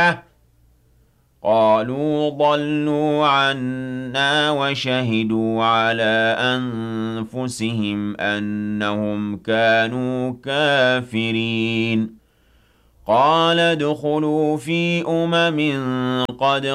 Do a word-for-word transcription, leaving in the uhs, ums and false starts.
قالوا ضلوا عنا وشهدوا على أنفسهم أنهم كانوا كافرين قال ادخلوا في أمم قد